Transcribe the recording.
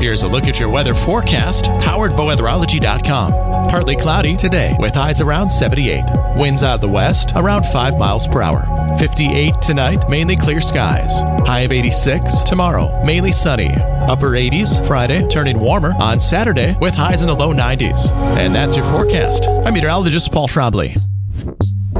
Here's a look at your weather forecast, powered by weatherology.com. Partly cloudy today with highs around 78. Winds out of the west around 5 miles per hour. 58 tonight, mainly clear skies. High of 86 tomorrow, mainly sunny. Upper 80s Friday, turning warmer on Saturday with highs in the low 90s. And that's your forecast. I'm meteorologist Paul Trombley.